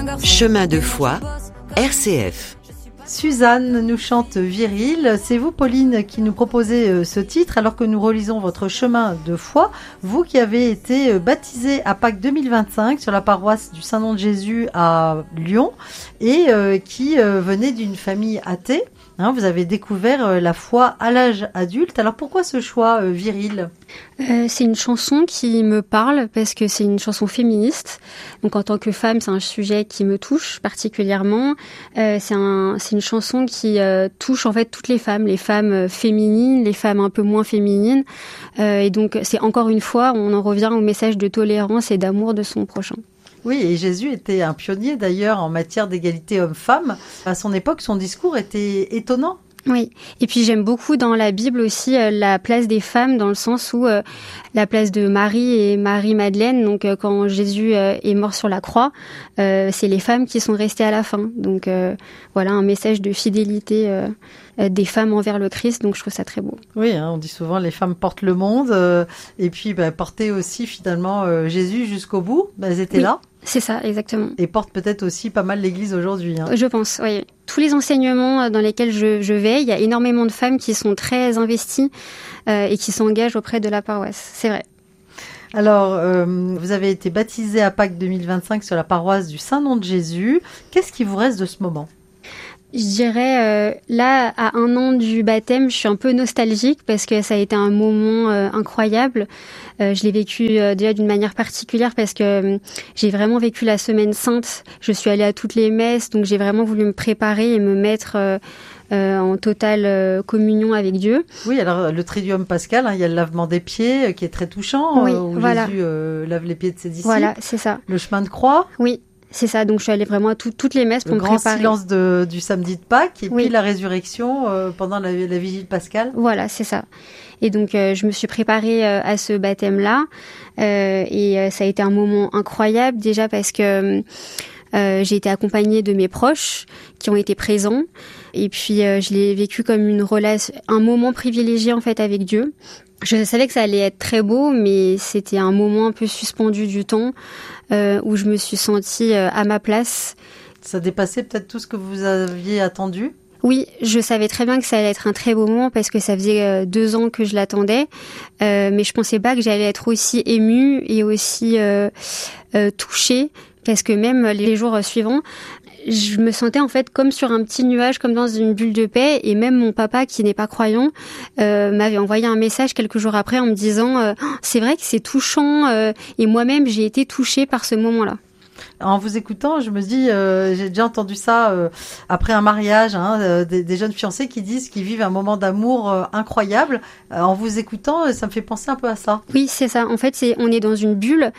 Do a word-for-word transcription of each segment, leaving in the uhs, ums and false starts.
Chemin de foi, R C F. Suzanne nous chante Viril. C'est vous, Pauline, qui nous proposez ce titre alors que nous relisons votre chemin de foi. Vous qui avez été baptisée à Pâques deux mille vingt-cinq sur la paroisse du Saint-Nom de Jésus à Lyon et euh, qui euh, venait d'une famille athée. Hein, vous avez découvert euh, la foi à l'âge adulte. Alors pourquoi ce choix euh, viril ? euh, C'est une chanson qui me parle parce que c'est une chanson féministe. Donc en tant que femme, c'est un sujet qui me touche particulièrement. Euh, c'est, un, c'est une chanson qui euh, touche en fait toutes les femmes, les femmes féminines, les femmes un peu moins féminines. Euh, et donc c'est encore une fois, on en revient au message de tolérance et d'amour de son prochain. Oui, et Jésus était un pionnier d'ailleurs en matière d'égalité homme-femme. À son époque, son discours était étonnant. Oui, et puis j'aime beaucoup dans la Bible aussi euh, la place des femmes dans le sens où euh, la place de Marie et Marie-Madeleine, donc euh, quand Jésus euh, est mort sur la croix, euh, c'est les femmes qui sont restées à la fin. Donc euh, voilà un message de fidélité euh, euh, des femmes envers le Christ, donc je trouve ça très beau. Oui, hein, on dit souvent les femmes portent le monde euh, et puis bah, porter aussi finalement euh, Jésus jusqu'au bout, bah, elles étaient oui. là. C'est ça, exactement. Et porte peut-être aussi pas mal l'Église aujourd'hui. Hein. Je pense, oui. Tous les enseignements dans lesquels je, je vais, il y a énormément de femmes qui sont très investies euh, et qui s'engagent auprès de la paroisse. C'est vrai. Alors, euh, vous avez été baptisée à Pâques deux mille vingt-cinq sur la paroisse du Saint-Nom de Jésus. Qu'est-ce qui vous reste de ce moment ? Je dirais, euh, là, à un an du baptême, je suis un peu nostalgique parce que ça a été un moment euh, incroyable. Euh, je l'ai vécu euh, déjà d'une manière particulière parce que euh, j'ai vraiment vécu la Semaine Sainte. Je suis allée à toutes les messes, donc j'ai vraiment voulu me préparer et me mettre euh, euh, en totale euh, communion avec Dieu. Oui, alors le Triduum pascal, hein, il y a le lavement des pieds euh, qui est très touchant, oui, euh, où voilà. Jésus euh, lave les pieds de ses disciples. Voilà, c'est ça. Le chemin de croix. Oui. C'est ça, donc je suis allée vraiment à tout, toutes les messes pour le me préparer. Le grand silence de, du samedi de Pâques et oui. puis la résurrection euh, pendant la, la vigile pascale. Voilà, c'est ça. Et donc euh, je me suis préparée euh, à ce baptême-là euh, et euh, ça a été un moment incroyable déjà parce que euh, j'ai été accompagnée de mes proches qui ont été présents et puis euh, je l'ai vécu comme une relation, un moment privilégié en fait avec Dieu. Je savais que ça allait être très beau, mais c'était un moment un peu suspendu du temps euh, où je me suis sentie euh, à ma place. Ça dépassait peut-être tout ce que vous aviez attendu ? Oui, je savais très bien que ça allait être un très beau moment parce que ça faisait euh, deux ans que je l'attendais, euh, mais je pensais pas que j'allais être aussi émue et aussi euh, euh, touchée parce que même les jours suivants, je me sentais en fait comme sur un petit nuage, comme dans une bulle de paix. Et même mon papa, qui n'est pas croyant, euh, m'avait envoyé un message quelques jours après en me disant euh, « C'est vrai que c'est touchant euh, ». Et moi-même, j'ai été touchée par ce moment-là. En vous écoutant, je me dis, euh, j'ai déjà entendu ça euh, après un mariage, hein, euh, des, des jeunes fiancés qui disent qu'ils vivent un moment d'amour euh, incroyable. Euh, en vous écoutant, ça me fait penser un peu à ça. Oui, c'est ça. En fait, c'est, on est dans une bulle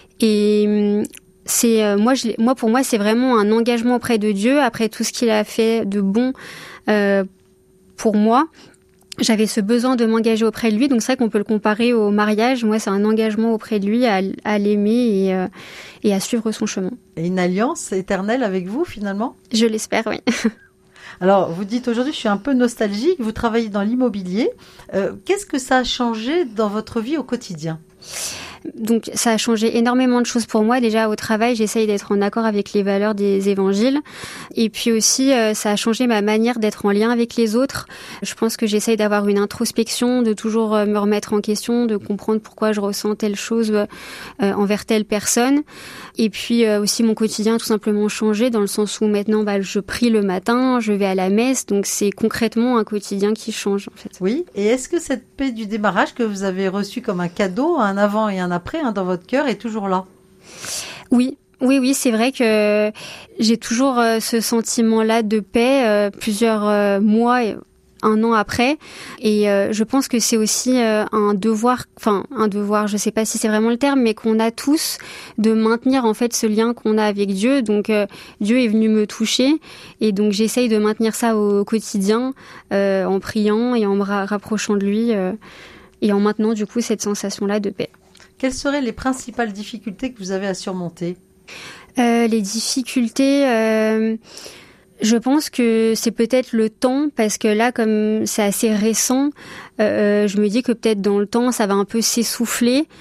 et... C'est euh, moi, je, moi pour moi c'est vraiment un engagement auprès de Dieu après tout ce qu'il a fait de bon euh, pour moi. J'avais ce besoin de m'engager auprès de lui, donc c'est vrai qu'on peut le comparer au mariage. Moi, c'est un engagement auprès de lui à, à l'aimer et, euh, et à suivre son chemin. Et une alliance éternelle avec vous finalement ? Je l'espère, oui. Alors, vous dites aujourd'hui, je suis un peu nostalgique. Vous travaillez dans l'immobilier. Euh, qu'est-ce que ça a changé dans votre vie au quotidien ? Donc ça a changé énormément de choses pour moi. Déjà au travail, j'essaye d'être en accord avec les valeurs des évangiles. Et puis aussi, euh, ça a changé ma manière d'être en lien avec les autres. Je pense que j'essaye d'avoir une introspection, de toujours euh, me remettre en question, de comprendre pourquoi je ressens telle chose euh, envers telle personne. Et puis euh, aussi mon quotidien a tout simplement changé dans le sens où maintenant bah, je prie le matin, je vais à la messe. Donc c'est concrètement un quotidien qui change en fait. Oui, et est-ce que cette paix du démarrage que vous avez reçue comme un cadeau, un avant et un après hein, dans votre cœur est toujours là ? Oui, oui, oui, c'est vrai que j'ai toujours euh, ce sentiment-là de paix euh, plusieurs euh, mois, et un an après, et euh, je pense que c'est aussi euh, un devoir, enfin un devoir, je sais pas si c'est vraiment le terme, mais qu'on a tous de maintenir en fait ce lien qu'on a avec Dieu. Donc euh, Dieu est venu me toucher, et donc j'essaye de maintenir ça au quotidien euh, en priant et en me ra- rapprochant de lui euh, et en maintenant du coup cette sensation-là de paix. Quelles seraient les principales difficultés que vous avez à surmonter ? euh, Les difficultés, euh, je pense que c'est peut-être le temps, parce que là, comme c'est assez récent, euh, je me dis que peut-être dans le temps, ça va un peu s'essouffler.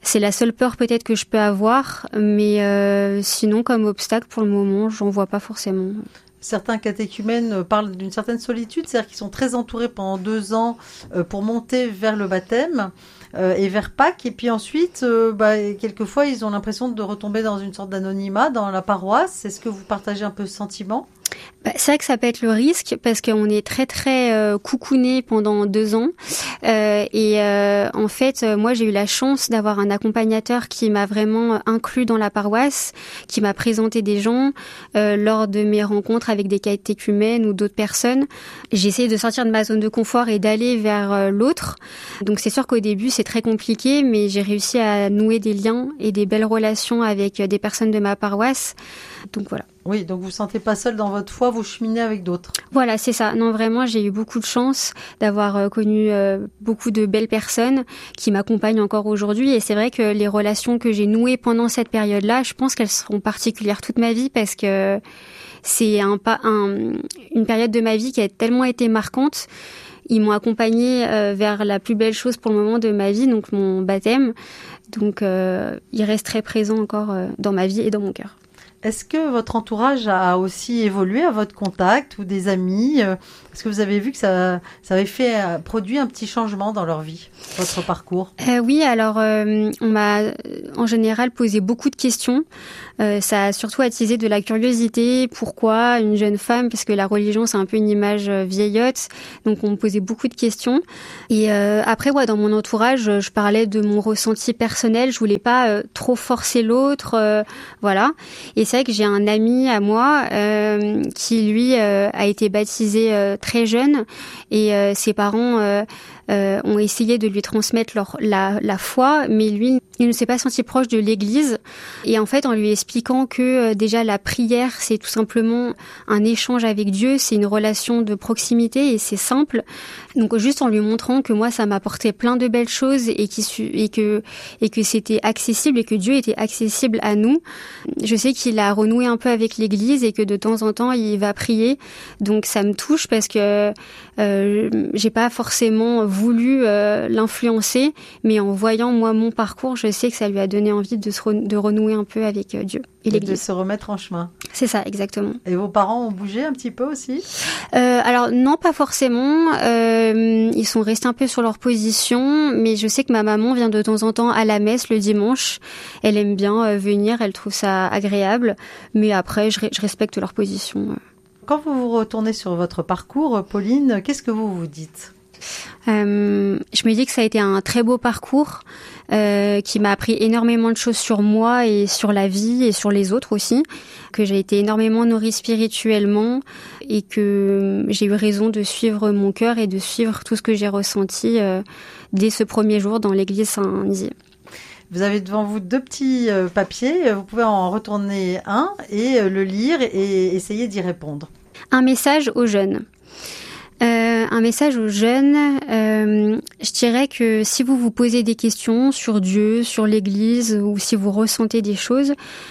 C'est la seule peur peut-être que je peux avoir, mais euh, sinon comme obstacle pour le moment, j'en vois pas forcément. Certains catéchumènes parlent d'une certaine solitude, c'est-à-dire qu'ils sont très entourés pendant deux ans pour monter vers le baptême et vers Pâques. Et puis ensuite, bah, quelquefois, ils ont l'impression de retomber dans une sorte d'anonymat dans la paroisse. Est-ce que vous partagez un peu ce sentiment ? Bah, c'est vrai que ça peut être le risque parce qu'on est très très euh, coucouné pendant deux ans euh, et euh, en fait euh, moi j'ai eu la chance d'avoir un accompagnateur qui m'a vraiment inclus dans la paroisse, qui m'a présenté des gens euh, lors de mes rencontres avec des catéchumènes ou d'autres personnes. J'ai essayé de sortir de ma zone de confort et d'aller vers euh, l'autre. Donc c'est sûr qu'au début c'est très compliqué, mais j'ai réussi à nouer des liens et des belles relations avec des personnes de ma paroisse. Donc voilà. Oui, donc vous ne vous sentez pas seul dans votre foi, vous cheminez avec d'autres. Voilà, c'est ça. Non, vraiment, j'ai eu beaucoup de chance d'avoir euh, connu euh, beaucoup de belles personnes qui m'accompagnent encore aujourd'hui. Et c'est vrai que les relations que j'ai nouées pendant cette période-là, je pense qu'elles seront particulières toute ma vie parce que c'est un, un, une période de ma vie qui a tellement été marquante. Ils m'ont accompagnée euh, vers la plus belle chose pour le moment de ma vie, donc mon baptême. Donc, euh, il reste très présent encore euh, dans ma vie et dans mon cœur. Est-ce que votre entourage a aussi évolué à votre contact ou des amis ? Est-ce que vous avez vu que ça, ça avait fait, produit un petit changement dans leur vie, votre parcours ? euh, Oui, alors euh, on m'a en général posé beaucoup de questions. Euh, ça a surtout attisé de la curiosité. Pourquoi une jeune femme ? Parce que la religion, c'est un peu une image vieillotte. Donc on me posait beaucoup de questions. Et euh, après, ouais, dans mon entourage, je parlais de mon ressenti personnel. Je voulais pas euh, trop forcer l'autre. Euh, voilà. Et c'est vrai que j'ai un ami à moi euh, qui, lui, euh, a été baptisé euh, très jeune et euh, ses parents euh, euh, ont essayé de lui transmettre leur, la, la foi, mais lui, il ne s'est pas senti proche de l'Église. Et en fait, en lui expliquant que euh, déjà la prière, c'est tout simplement un échange avec Dieu, c'est une relation de proximité et c'est simple. Donc juste en lui montrant que moi, ça m'apportait plein de belles choses et, qui, et, que, et que c'était accessible et que Dieu était accessible à nous. Je sais qu'il a renoué un peu avec l'Église et que de temps en temps, il va prier. Donc ça me touche parce que euh, j'ai pas forcément voulu euh, l'influencer, mais en voyant moi mon parcours, je sais que ça lui a donné envie de, se re- de renouer un peu avec euh, Dieu et l'Église. De se remettre en chemin. C'est ça, exactement. Et vos parents ont bougé un petit peu aussi ? euh, Alors non, pas forcément. Euh, ils sont restés un peu sur leur position, mais je sais que ma maman vient de temps en temps à la messe le dimanche. Elle aime bien euh, venir, elle trouve ça agréable, mais après je, je respecte leur position. Quand vous vous retournez sur votre parcours, Pauline, qu'est-ce que vous vous dites ? Euh, je me dis que ça a été un très beau parcours euh, qui m'a appris énormément de choses sur moi et sur la vie et sur les autres aussi, que j'ai été énormément nourrie spirituellement et que j'ai eu raison de suivre mon cœur et de suivre tout ce que j'ai ressenti euh, dès ce premier jour dans l'église Saint-Nizier. Vous avez devant vous deux petits euh, papiers, vous pouvez en retourner un et euh, le lire et essayer d'y répondre. Un message aux jeunes. Euh, un message aux jeunes, euh, je dirais que si vous vous posez des questions sur Dieu, sur l'Église, ou si vous ressentez des choses,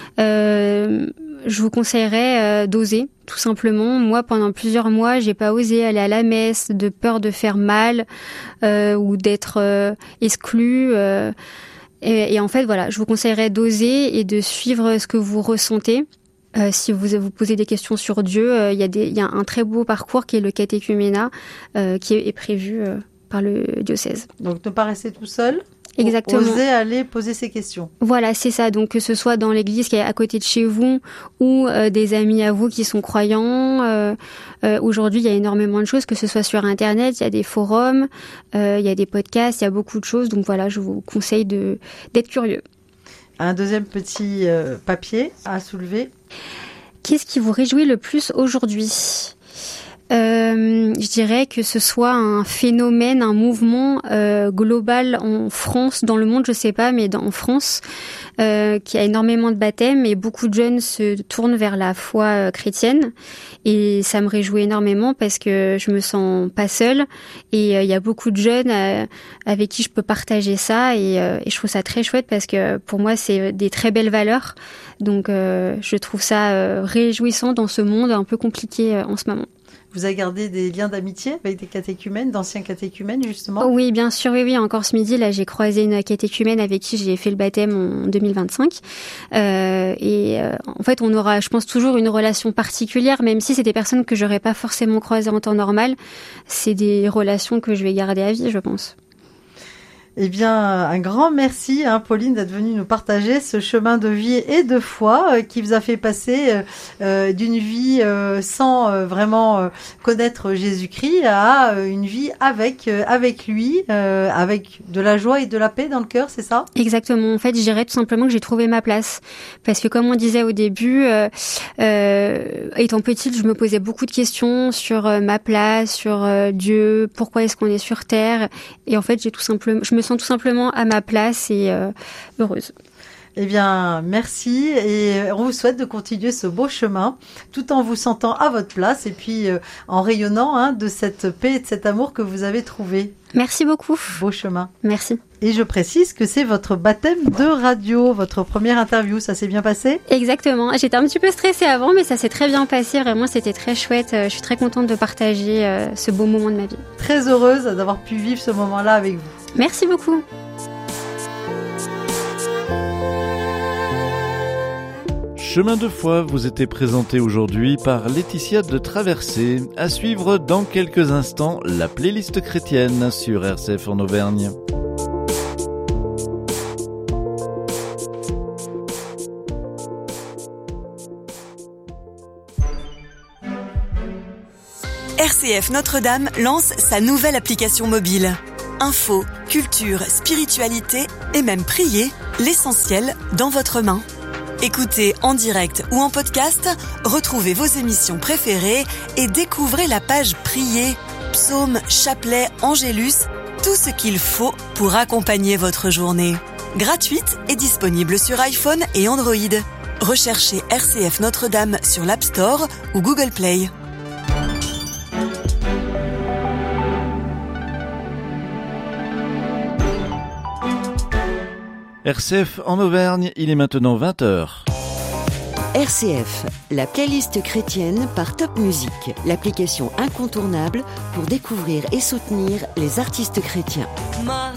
euh, je vous conseillerais euh, d'oser, tout simplement. Moi, pendant plusieurs mois, j'ai pas osé aller à la messe, de peur de faire mal euh, ou d'être euh, exclue. Euh, et, et en fait, voilà, je vous conseillerais d'oser et de suivre ce que vous ressentez. Euh, si vous vous posez des questions sur Dieu, il euh, y a des, il y a un très beau parcours qui est le catéchuménat, euh, qui est, est prévu euh, par le diocèse. Donc ne pas rester tout seul. Exactement. Oser aller poser ces questions. Voilà, c'est ça. Donc que ce soit dans l'église qui est à côté de chez vous ou euh, des amis à vous qui sont croyants. Euh, euh, aujourd'hui, il y a énormément de choses, que ce soit sur Internet, il y a des forums, euh, il y a des podcasts, il y a beaucoup de choses. Donc voilà, je vous conseille de d'être curieux. Un deuxième petit euh, papier à soulever. Qu'est-ce qui vous réjouit le plus aujourd'hui ? Euh, je dirais que ce soit un phénomène, un mouvement euh, global en France, dans le monde, je sais pas, mais dans, en France, euh, qui a énormément de baptêmes et beaucoup de jeunes se tournent vers la foi euh, chrétienne. Et ça me réjouit énormément parce que je me sens pas seule et il euh, y a beaucoup de jeunes euh, avec qui je peux partager ça et, euh, et je trouve ça très chouette parce que pour moi c'est des très belles valeurs. Donc euh, je trouve ça euh, réjouissant dans ce monde un peu compliqué euh, en ce moment. Vous avez gardé des liens d'amitié avec des catéchumènes, d'anciens catéchumènes, justement? Oui, bien sûr, oui, oui. Encore ce midi, là, j'ai croisé une catéchumène avec qui j'ai fait le baptême en deux mille vingt-cinq. Euh, et euh, en fait, on aura, je pense, toujours une relation particulière, même si c'est des personnes que j'aurais pas forcément croisées en temps normal. C'est des relations que je vais garder à vie, je pense. Eh bien, un grand merci, hein, Pauline, d'être venue nous partager ce chemin de vie et de foi euh, qui vous a fait passer euh, euh, d'une vie euh, sans euh, vraiment euh, connaître Jésus-Christ à euh, une vie avec euh, avec lui, euh, avec de la joie et de la paix dans le cœur, c'est ça? Exactement. En fait, je dirais tout simplement que j'ai trouvé ma place. Parce que comme on disait au début, euh, euh, étant petite, je me posais beaucoup de questions sur euh, ma place, sur euh, Dieu, pourquoi est-ce qu'on est sur Terre. Et en fait, j'ai tout simplement, je me sens tout simplement à ma place et euh, heureuse. Eh bien, merci et on vous souhaite de continuer ce beau chemin tout en vous sentant à votre place et puis euh, en rayonnant hein, de cette paix et de cet amour que vous avez trouvé. Merci beaucoup. Beau chemin. Merci. Et je précise que c'est votre baptême de radio, votre première interview. Ça s'est bien passé? Exactement. J'étais un petit peu stressée avant, mais ça s'est très bien passé. Vraiment, c'était très chouette. Je suis très contente de partager euh, ce beau moment de ma vie. Très heureuse d'avoir pu vivre ce moment-là avec vous. Merci beaucoup. Chemin de foi vous était présenté aujourd'hui par Laetitia de Traversée. À suivre dans quelques instants la playlist chrétienne sur R C F en Auvergne. R C F Notre-Dame lance sa nouvelle application mobile. Info, culture, spiritualité et même prier, l'essentiel dans votre main. Écoutez en direct ou en podcast, retrouvez vos émissions préférées et découvrez la page Prier, psaumes, chapelets, angélus, tout ce qu'il faut pour accompagner votre journée. Gratuite et disponible sur iPhone et Android. Recherchez R C F Notre-Dame sur l'App Store ou Google Play. R C F en Auvergne, il est maintenant vingt heures. R C F, la playlist chrétienne par Top Music, l'application incontournable pour découvrir et soutenir les artistes chrétiens.